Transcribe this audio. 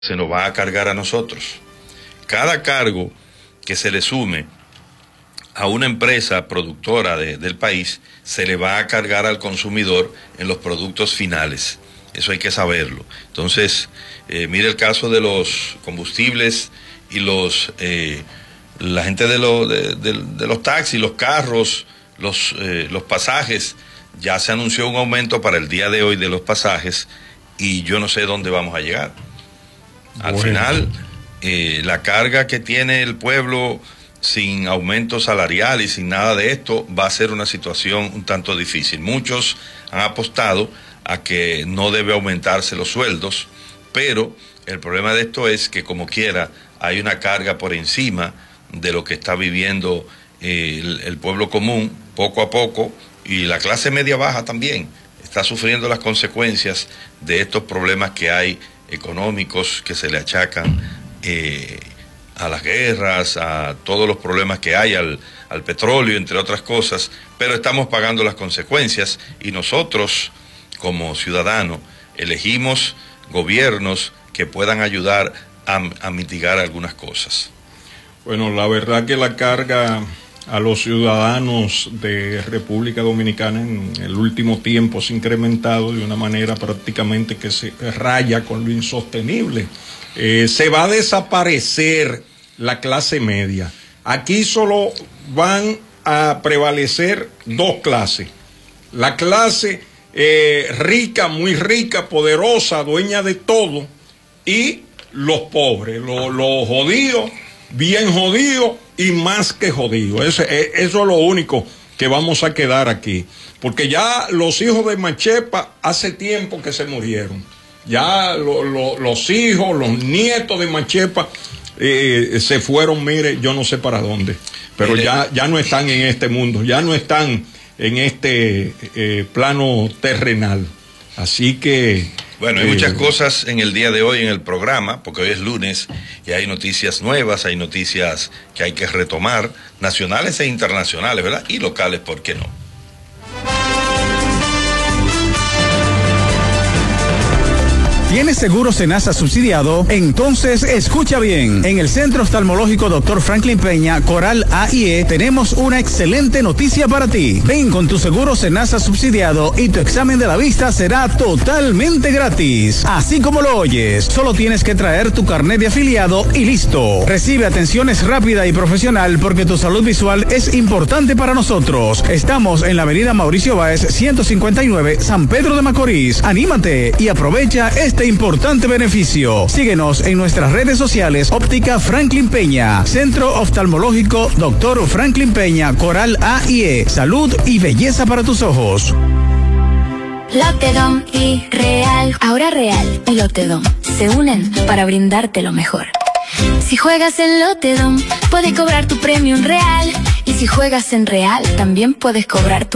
se nos va a cargar a nosotros. Cada cargo que se le sume a una empresa productora del país, se le va a cargar al consumidor en los productos finales. Eso hay que saberlo. Entonces, mire el caso de los combustibles y la gente de los taxis, los carros, los pasajes. Ya se anunció un aumento para el día de hoy de los pasajes y yo no sé dónde vamos a llegar. Al final, la carga que tiene el pueblo sin aumento salarial y sin nada de esto va a ser una situación un tanto difícil. Muchos han apostado a que no debe aumentarse los sueldos, pero el problema de esto es que como quiera hay una carga por encima de lo que está viviendo el pueblo común poco a poco, y la clase media baja también está sufriendo las consecuencias de estos problemas que hay económicos que se le achacan a las guerras, a todos los problemas que hay, al petróleo, entre otras cosas, pero estamos pagando las consecuencias y nosotros, como ciudadanos, elegimos gobiernos que puedan ayudar a mitigar algunas cosas. Bueno, la verdad que la carga a los ciudadanos de República Dominicana en el último tiempo se ha incrementado de una manera prácticamente que se raya con lo insostenible. Se va a desaparecer la clase media. Aquí solo van a prevalecer dos clases. La clase rica, muy rica, poderosa, dueña de todo, y los pobres, los jodidos, bien jodidos y más que jodidos. Eso es lo único que vamos a quedar aquí. Porque ya los hijos de Machepa hace tiempo que se murieron. Ya los hijos, los nietos de Machepa se fueron, mire, yo no sé para dónde. Pero ya no están en este mundo, ya no están en este plano terrenal. Así que... Bueno, hay muchas cosas en el día de hoy en el programa, porque hoy es lunes y hay noticias nuevas, hay noticias que hay que retomar, nacionales e internacionales, ¿verdad? Y locales, ¿por qué no? ¿Tienes seguro Senasa subsidiado? Entonces escucha bien. En el Centro Oftalmológico Dr. Franklin Peña, Coral A&E, tenemos una excelente noticia para ti. Ven con tu seguro Senasa subsidiado y tu examen de la vista será totalmente gratis. Así como lo oyes, solo tienes que traer tu carnet de afiliado y listo. Recibe atenciones rápida y profesional porque tu salud visual es importante para nosotros. Estamos en la avenida Mauricio Báez, 159, San Pedro de Macorís. Anímate y aprovecha este importante beneficio. Síguenos en nuestras redes sociales. Óptica Franklin Peña, Centro Oftalmológico Dr. Franklin Peña, Coral A&E. Salud y belleza para tus ojos. Lotedom y Real. Ahora Real y Lotedom se unen para brindarte lo mejor. Si juegas en Lotedom, puedes cobrar tu premio en Real. Y si juegas en Real, también puedes cobrar tu